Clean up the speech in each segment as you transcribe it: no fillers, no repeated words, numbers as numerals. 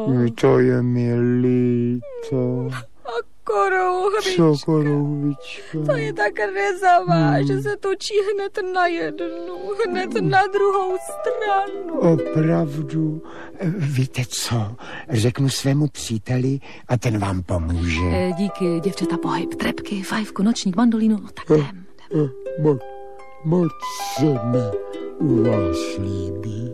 To je mi líto. A korouhvička. Co korouhvička? To je tak rezavá, že se točí hned na jednu, hned na druhou stranu. Opravdu? Víte co? Řeknu svému příteli a ten vám pomůže. Díky, děvčata, pohyb, trepky, fajfku, nočník, mandolínu, no tak jdem. Moc se mi u vás líbí.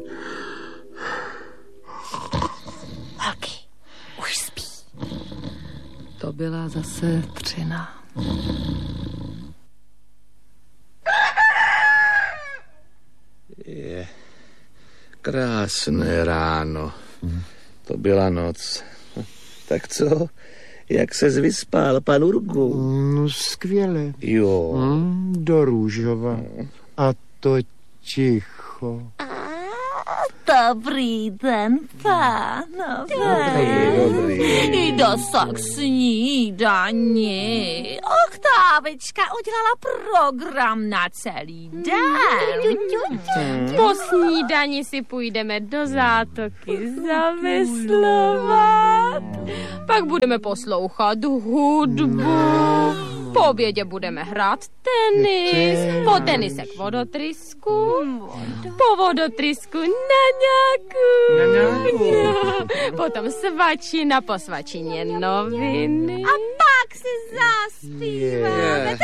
Holky, už spí. To byla zase třina. Je krásné ráno. To byla noc. Tak co? Jak ses vyspal, pan Urgu? No, skvěle. Jo. Do růžova. A to ticho. Dobrý den, pánové. Dobrý. Jdu k snídani. Oktávička udělala program na celý den. Po snídani si půjdeme do zátoky zaveslovat. Pak budeme poslouchat hudbu. Po obědě budeme hrát tenis. Po tenise k vodotrysku. Po vodotrysku na nějakou. Potom svačina, po svačině noviny. A pak si zaspíváme.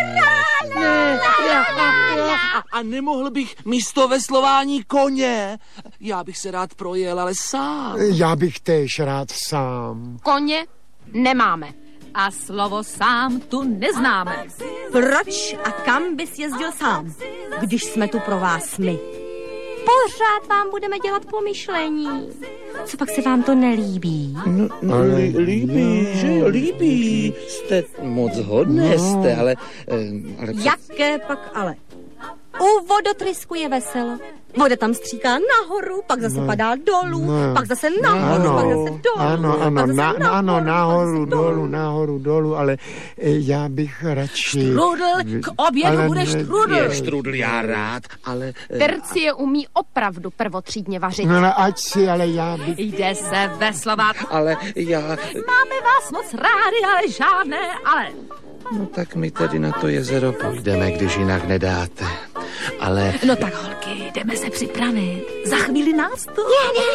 A nemohl bych místo veslování koně? Já bych se rád projel, ale sám. Já bych též rád sám. Koně nemáme. A slovo sám tu neznáme. Proč a kam bys jezdil sám, když jsme tu pro vás my? Pořád vám budeme dělat pomyšlení. Co pak se vám to nelíbí? No, líbí, že jo, líbí. Jste moc hodné, jste, ale... Jaké pak ale? U vodotrysku je veselo. Voda tam stříká nahoru, pak zase padá dolů, pak zase nahoru, pak zase dolů. Ano, nahoru, dolů, ale já bych radši... Strudl, k obědu bude strudl. Je strudl, já rád, ale... Tercie umí opravdu prvotřídně vařit. No, ať si, ale já bych... Jde se veslovat. Ale já... Máme vás moc rádi, ale žádné ale. No tak my tedy na to jezero půjdeme, když jinak nedáte. Ale... No tak holky, jdeme se připravit. Za chvíli nás to...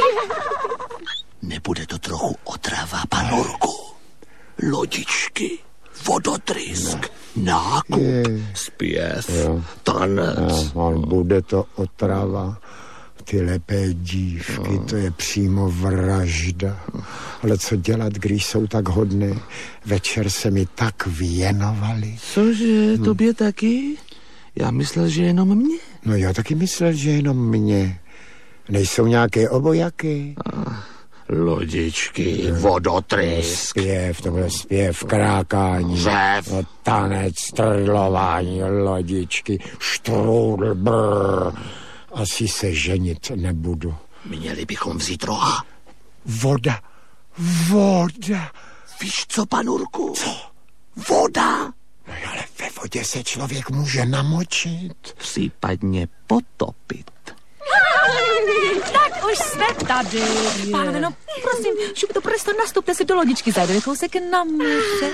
Nebude to trochu otrava, pan Urgu? Lodičky, vodotrysk, nákup, zpěv, tanec. Bude to otrava. Ty lepé dívky, to je přímo vražda. Ale co dělat, když jsou tak hodné? Večer se mi tak věnovali. Cože, tobě taky? Já myslel, že jenom mě. No já taky myslel, že jenom mě. Nejsou nějaké obojaky? Lodičky, vodotrysk. Zpěv, to bude zpěv, krákání. Řev. No, tanec, trlování, lodičky, štrůdl, brr. Asi se ženit nebudu. Měli bychom vzít roha. Voda. Víš co, pan Urgu? Co? Voda. No ale ve vodě se člověk může namočit. Případně potopit. Tak už jsme tady. Pánové, no prosím, šup to nastupte si do lodičky, zajdeme kousek na moře.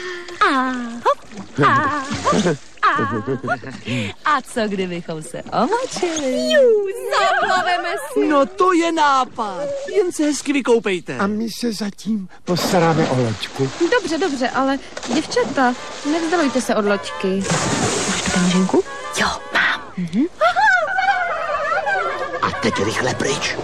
A co kdybychom se omočili? Zaplaveme si. No to je nápad. Jen se hezky vykoupejte. A my se zatím postaráme o loďku. Dobře, ale děvčata, nevzdalujte se od loďky. Máš tu peněženku? Jo, mám. A teď rychle pryč.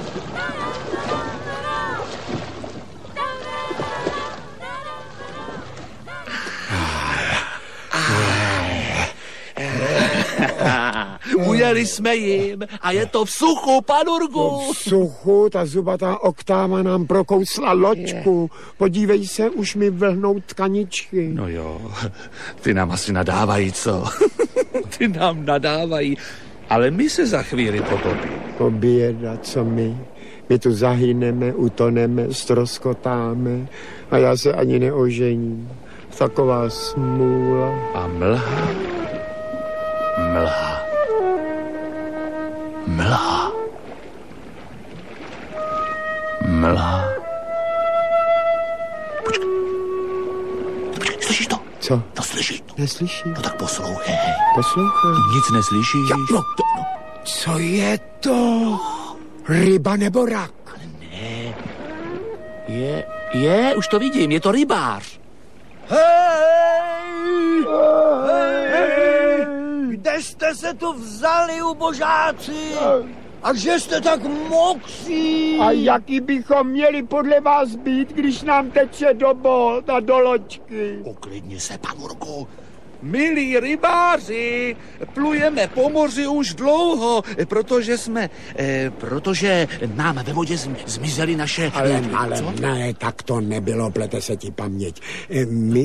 Ujeli jsme jim a je to v suchu, pan Urgu. V suchu, ta zubatá oktáva nám prokousla loďku. Podívej se, už mi vlhnou tkaničky. No jo, ty nám asi nadávají, co? Ty nám nadávají, ale my se za chvíli potopíme. Běda, co my? My tu zahyneme, utoneme, ztroskotáme a já se ani neožením. Taková smůla. A mlha. Slyšíš to? Co? No slyšíš to. Neslyším. No tak poslouchej. Poslouchám. Nic neslyšíš? No, co je to? Ryba nebo rak? Ne. Je, už to vidím, je to rybář. Hej! Kde jste se tu vzali, ubožáci? A že jste tak mokří? A jaký bychom měli podle vás být, když nám teče do bot a do loďky? Uklidni se, Panurku. Milí rybáři, plujeme po moři už dlouho, protože nám ve vodě zmizely naše... Ale ne, tak to nebylo, plete se ti paměť. My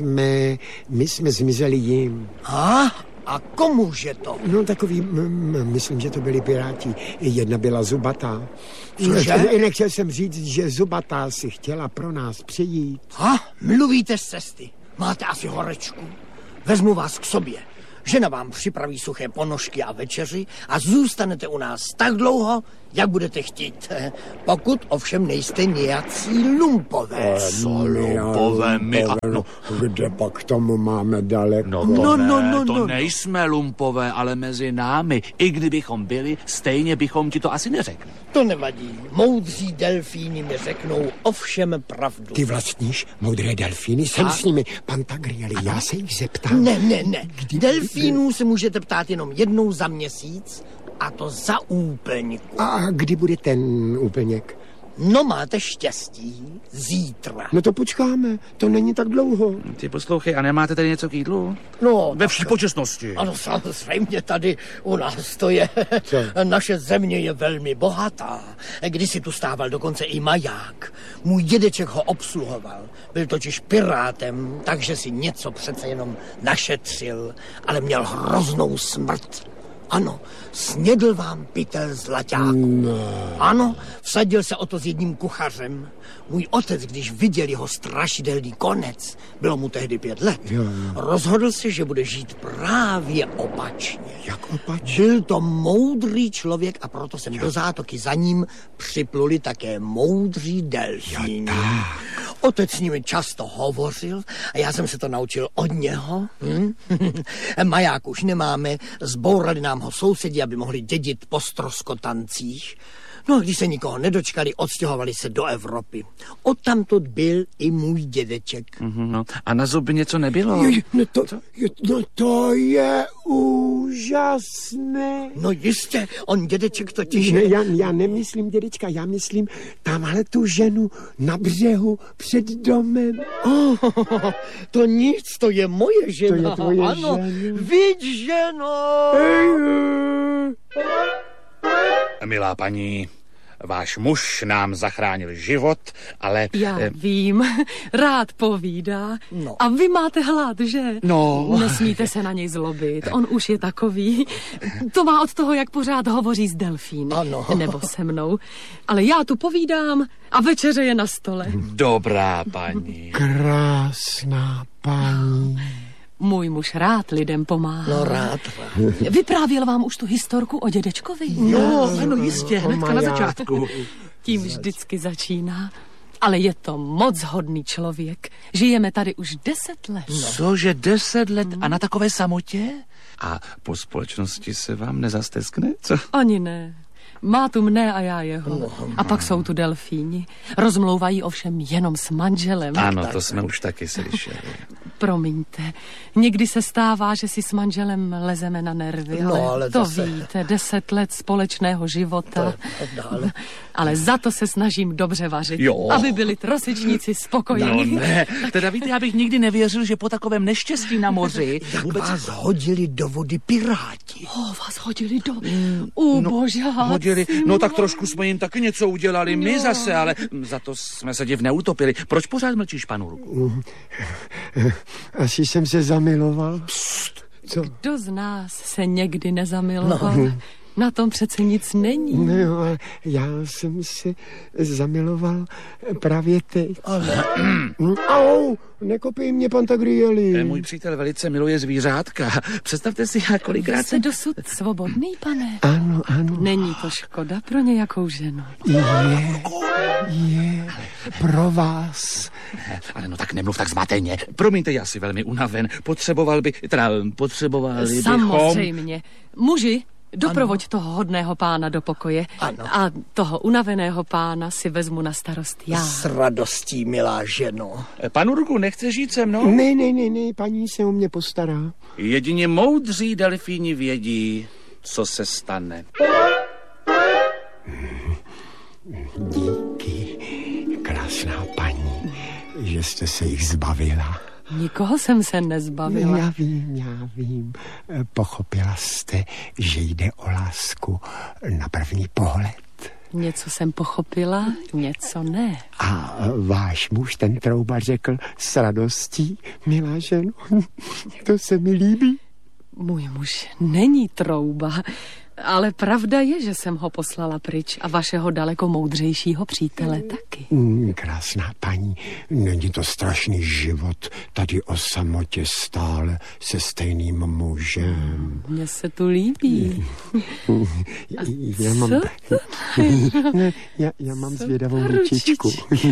jsme zmizeli jim. A komuže to? No takový, myslím, že to byli piráti. Jedna byla zubatá. Cože? Nechtěl jsem říct, že zubatá si chtěla pro nás přijít. Mluvíte z cesty. Máte asi horečku. Vezmu vás k sobě. Žena vám připraví suché ponožky a večeři a zůstanete u nás tak dlouho, jak budete chtít. Pokud ovšem nejste nějací lumpové. Lumpové my a... No, kde pak tomu máme daleko? To nejsme lumpové, ale mezi námi. I kdybychom byli, stejně bychom ti to asi neřekli. To nevadí. Moudří delfíny mi řeknou ovšem pravdu. Ty vlastníš moudré delfíny? Jsem s nimi. Pantagrieli, já se jich zeptám. Ne. Delfínů se můžete ptát jenom jednou za měsíc, a to za úplňku. A kdy bude ten úplněk? No máte štěstí. Zítra. No to počkáme, to není tak dlouho. Ty poslouchej, a nemáte tady něco k jídlu? No, Ve vší počestnosti. Ano, samozřejmě tady u nás to je. Co? Naše země je velmi bohatá. Kdysi tu stával dokonce i maják. Můj dědeček ho obsluhoval. Byl totiž pirátem, takže si něco přece jenom našetřil, ale měl hroznou smrt. Ano, snědl vám pytel zlaťáků. Ano, vsadil se o to s jedním kuchařem. Můj otec, když viděl jeho strašidelný konec, bylo mu tehdy 5 let, rozhodl se, že bude žít právě opačně. Jak opačně? Byl to moudrý člověk a proto jsem do zátoky za ním připluli také moudří delfíny. Otec s nimi často hovořil a já jsem se to naučil od něho. Maják už nemáme, zbourali nám ho sousedi, aby mohli dědit po ztroskotancích. No a když se nikoho nedočkali, odstěhovali se do Evropy. Odtamtud byl i můj dědeček. No, a na zuby něco nebylo? To je úžasné. No jistě, on dědeček totiž... Ne, já nemyslím dědečka, já myslím tamhle tu ženu na břehu před domem. To nic, to je moje žena. To je tvoje ano, žena. Vidíš, ženo. Milá paní, váš muž nám zachránil život, ale... Já vím, rád povídá. No. A vy máte hlad, že? No. Nesmíte se na něj zlobit, on už je takový. To má od toho, jak pořád hovoří s delfíny. Ano. Nebo se mnou. Ale já tu povídám a večeře je na stole. Dobrá paní. Krásná paní. Můj muž rád lidem pomáhá. No rád. Vyprávěl vám už tu historku o dědečkovi? No, ano, jistě, hnedka na začátku. Tím vždycky začíná. Ale je to moc hodný člověk. Žijeme tady už 10 let. Cože 10 let a na takové samotě? A po společnosti se vám nezasteskne, co? Ani ne. Má tu mne a já jeho. A pak jsou tu delfíni. Rozmlouvají ovšem jenom s manželem. Ano, to jsme už taky slyšeli. Promiňte, někdy se stává, že si s manželem lezeme na nervy, ale to zase... víte, 10 let společného života. Ale za to se snažím dobře vařit, aby byli trosečníci spokojení. No ne, teda víte, já bych nikdy nevěřil, že po takovém neštěstí na moři... Jak vás hodili do vody piráti. Vás hodili do... Božáci. No tak trošku jsme jim taky něco udělali, my zase, ale za to jsme se div neutopili. Proč pořád mlčíš, Panurku? Asi jsem se zamiloval. Co? Kdo z nás se někdy nezamiloval? Na tom přece nic není. No, ale já jsem se zamiloval právě teď. Au, nekopij mě, Pantagrieli. Můj přítel velice miluje zvířátka. Představte si, já kolikrát Jste dosud svobodný, pane? Ano, ano. Není to škoda pro nějakou ženu? Je, pro vás. Ale no tak nemluv tak zmateně. Promiňte, já si velmi unaven. Potřebovali bychom... Samozřejmě. Muži, doprovoď toho hodného pána do pokoje. Ano. A toho unaveného pána si vezmu na starost já. S radostí, milá ženo. Panurku, nechceš jít se mnou? Ne, paní se o mě postará. Jedině moudří delfíni vědí, co se stane. Díky, krásná paní, že jste se jich zbavila. Nikoho jsem se nezbavila. Já vím. Pochopila jste, že jde o lásku na první pohled. Něco jsem pochopila, něco ne. A váš muž, ten trouba, řekl s radostí, milá ženo, to se mi líbí. Můj muž není trouba, ale pravda je, že jsem ho poslala pryč a vašeho daleko moudřejšího přítele taky. Krásná paní, není to strašný život tady o samotě stále se stejným mužem. Mně se tu líbí. Já mám zvědavou ručičku.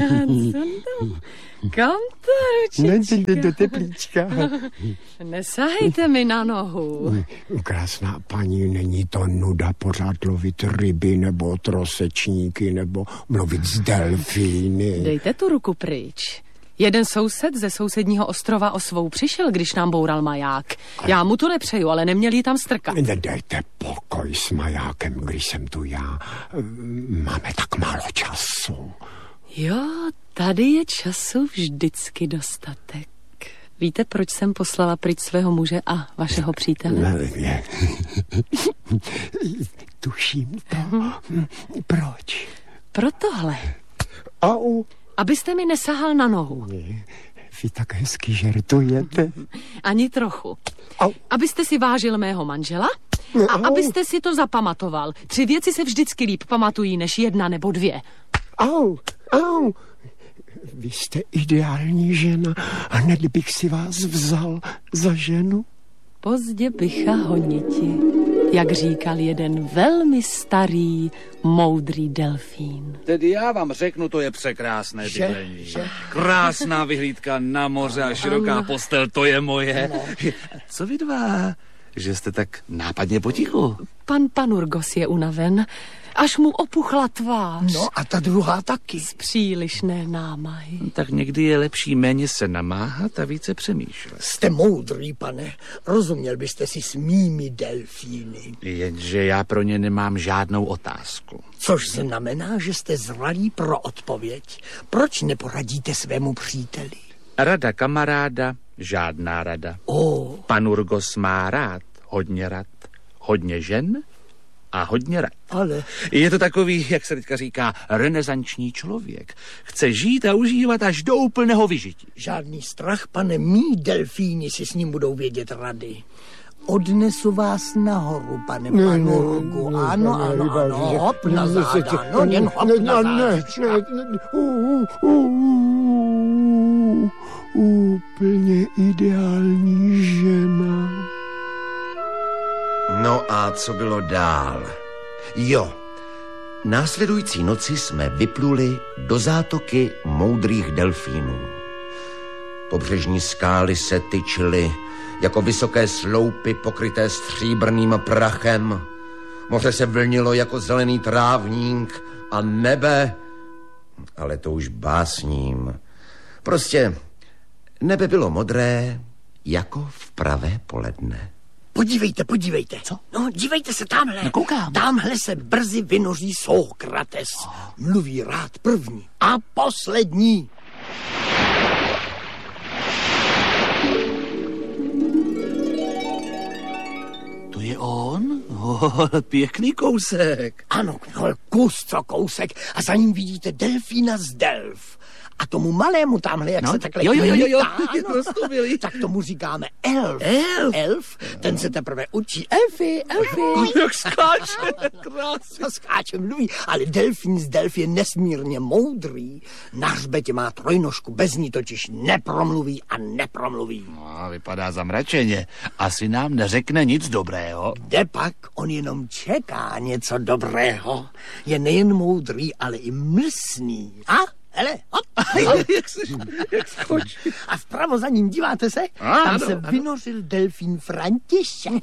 Kam ta ručička? Do teplíčka. Nesahejte mi na nohu. Krásná paní, není to nuda pořád lovit ryby nebo trosečníky nebo mluvit s delfíny. Dejte tu ruku pryč. Jeden soused ze sousedního ostrova o svou přišel, když nám boural maják. Já mu to nepřeju, ale neměl jí tam strkat. Dejte pokoj s majákem, když jsem tu já. Máme tak málo času. Jo, tady je času vždycky dostatek. Víte, proč jsem poslala pryč svého muže a vašeho přítele? Tuším to. Proč? Pro tohle. Au. Abyste mi nesahal na nohu. Vy tak hezky žertujete. Ani trochu. Au. Abyste si vážil mého manžela a abyste si to zapamatoval. 3 věci se vždycky líp pamatují než 1 nebo 2. Au. Vy jste ideální žena a hned bych si vás vzal za ženu. Pozdě bycha honiti, jak říkal jeden velmi starý, moudrý delfín. Tedy já vám řeknu, to je překrásné bydlení. Krásná vyhlídka na moře a široká postel, to je moje. Co vy dva, že jste tak nápadně potichu? Pan Panurgos je unaven, až mu opuchla tvář. No a ta druhá taky. Z přílišné námahy. Tak někdy je lepší méně se namáhat a více přemýšlet. Jste moudrý, pane. Rozuměl byste si s mými delfíny. Jenže já pro ně nemám žádnou otázku. Což znamená, že jste zralí pro odpověď. Proč neporadíte svému příteli? Rada kamaráda, žádná rada. Panurgos má rád, hodně žen a hodně rad. Ale... Je to takový, jak se teďka říká, renesanční člověk. Chce žít a užívat až do úplného vyžití. Žádný strach, pane, mý delfíni si s ním budou vědět rady. Odnesu vás nahoru, pane Panurgu. Ano, hop na záda. No, jen hop na záda. Úplně ideální žena. No a co bylo dál? Jo, následující noci jsme vypluli do zátoky moudrých delfínů. Pobřežní skály se tyčily jako vysoké sloupy pokryté stříbrným prachem. Moře se vlnilo jako zelený trávník a nebe, ale to už básním. Prostě nebe bylo modré jako v pravé poledne. Podívejte. Co? No, dívejte se tamhle. Nekoukám. Tamhle se brzy vynoří Sókrates. Mluví rád první a poslední. To je on? Pěkný kousek. Ano, kus co kousek a za ním vidíte delfína z Delf. A tomu malému tamhle, jak se takhle... Jo, tak tomu říkáme elf. Elf? Ten se teprve učí. Elfy. Jak skáče, krásně. Skáče, mluví, ale delfín z delf je nesmírně moudrý. Na hřbetě má trojnožku, bez ní totiž nepromluví. No, vypadá zamračeně. Asi nám neřekne nic dobrého. Kde pak? On jenom čeká něco dobrého. Je nejen moudrý, ale i mlsný. A? Hele, hop. Jak skočí. A vpravo za ním, díváte se? Tam se vynořil delfín František.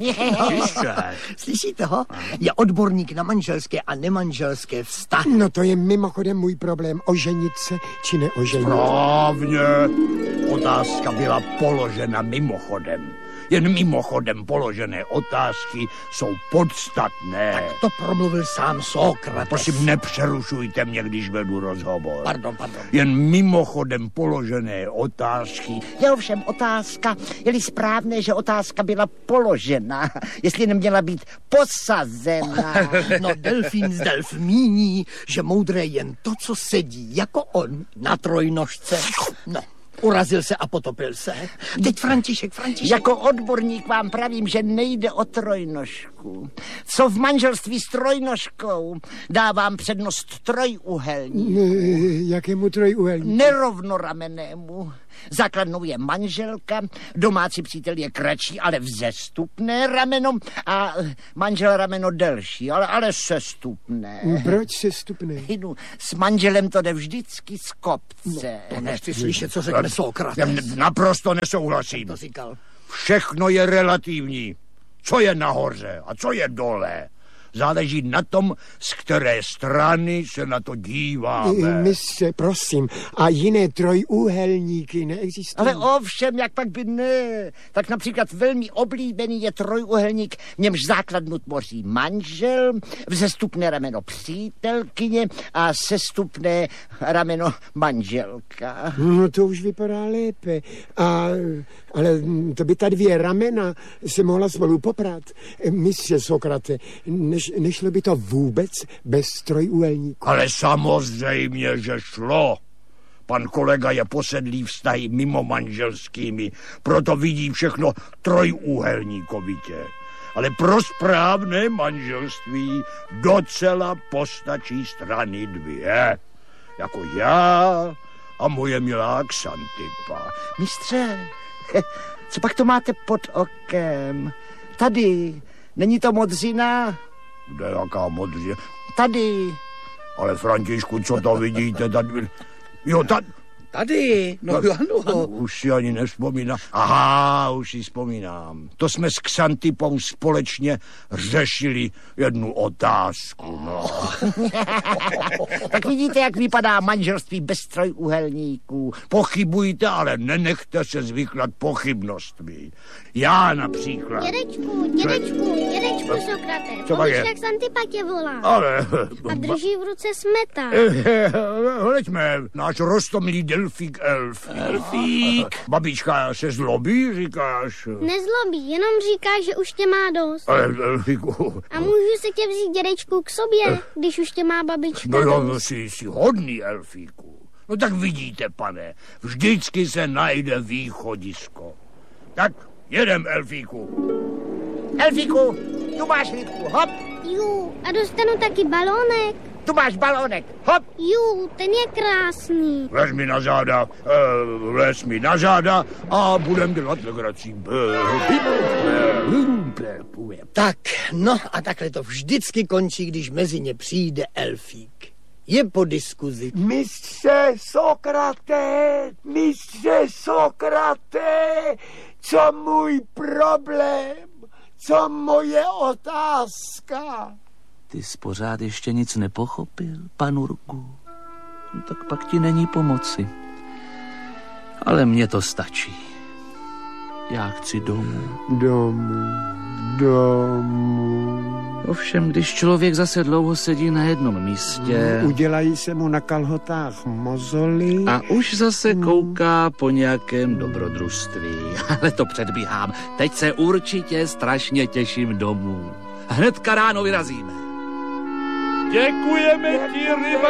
Slyšíte ho? Je odborník na manželské a nemanželské vztahy. No to je mimochodem můj problém, oženit se či neoženit. Správně. Otázka byla položena mimochodem. Jen mimochodem položené otázky jsou podstatné. Tak to promluvil sám Sokrates. Prosím, nepřerušujte mě, když vedu rozhovor. Pardon. Jen mimochodem položené otázky. Je ovšem otázka, je-li správné, že otázka byla položena, jestli neměla být posazena. No, delfín z delf míní, že moudré jen to, co sedí jako on na trojnožce. No. Urazil se a potopil se. Teď František. Jako odborník vám pravím, že nejde o trojnožku. Co v manželství s trojnožkou? Dávám přednost trojuhelníku. Jakému trojuhelníku? Nerovnoramenému. Základnou je manželka, domácí přítel je kratší, ale vzestupné rameno a manžel rameno delší, ale sestupné. Proč sestupné? S manželem to jde vždycky z kopce. No, to nechci slyšet, co řekne Sokrates. Naprosto nesouhlasím. To říkal. Všechno je relativní. Co je nahoře a co je dole? Záleží na tom, z které strany se na to díváme. Mistře, prosím, a jiné trojúhelníky neexistují? Ale ovšem, jak pak by ne. Tak například velmi oblíbený je trojúhelník, v němž základnu tvoří manžel, vzestupné rameno přítelkyně a sestupné rameno manželka. No to už vypadá lépe. Ale to by ta dvě ramena se mohla spolu poprat. Mistře Sokrate, nešlo by to vůbec bez trojúhelníku? Ale samozřejmě, že šlo. Pan kolega je posedlý vztahy mimo manželskými, proto vidí všechno trojúhelníkovitě. Ale pro správné manželství docela postačí strany dvě. Jako já a moje milá Xantipa. Mistře, co pak to máte pod okem? Tady, není to modřina? Kde jaká modřina? Tady. Ale Františku, co to vidíte? Tady. Jo, Tady, no ano. Už si ani nevzpomínám. Aha, už si vzpomínám. To jsme s Xantipou společně řešili jednu otázku, no. Tak vidíte, jak vypadá manželství bez trojúhelníků. Pochybujte, ale nenechte se zvyklat pochybnostmi. Já například. Dědečku, Sokrate. Povíš, jak Xantipa tě volá. Ale... A drží v ruce smetan. Hleďme, náš roztomilý delfík elf. Elfík. Babička se zlobí, říkáš? Nezlobí, jenom říká, že už tě má dost. Ale elfíku... A můžu se tě vzít, dědečku, k sobě, když už tě má babička dost. Jsi hodný, elfíku. No tak vidíte, pane, vždycky se najde východisko. Tak jedem, elfíku. Elfíku, tu máš rybku, hop. Jú, a dostanu taky balónek. Tu máš balónek, hop. Jú, ten je krásný. Vlez mi na záda a budem dělat legrací. Tak, no a takhle to vždycky končí, když mezi ně přijde elfík. Je po diskuzi. Mistře Sokrate, co můj problém, co moje otázka? Ty jsi pořád ještě nic nepochopil, panurku. No, tak pak ti není pomoci. Ale mně to stačí. Já chci domů. Ovšem, když člověk zase dlouho sedí na jednom místě... Udělají se mu na kalhotách mozoly. A už zase kouká po nějakém dobrodružství. Ale to předbíhám. Teď se určitě strašně těším domů. Hnedka ráno vyrazíme. Děkujeme ti, ryba.